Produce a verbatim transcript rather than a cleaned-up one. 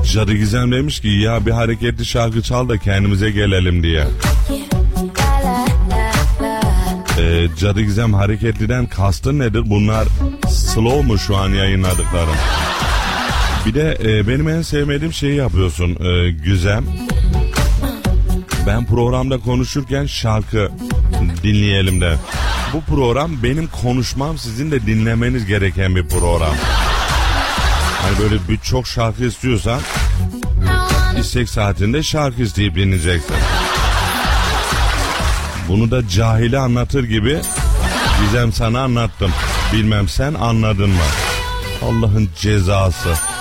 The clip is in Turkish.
Cadı Gizem demiş ki ya bir hareketli şarkı çal da kendimize gelelim diye. Ee, Cadı Gizem hareketliden kastın nedir? Bunlar slow mu şu an yayınladıklarım? Bir de e, benim en sevmediğim şeyi yapıyorsun e, Güzem. Ben programda konuşurken şarkı dinleyelim de. Bu program benim konuşmam, sizin de dinlemeniz gereken bir program. Hani böyle birçok şarkı istiyorsan istek saatinde şarkı isteyip dinleyeceksin. Bunu da cahili anlatır gibi Gizem sana anlattım. Bilmem sen anladın mı? Allah'ın cezası.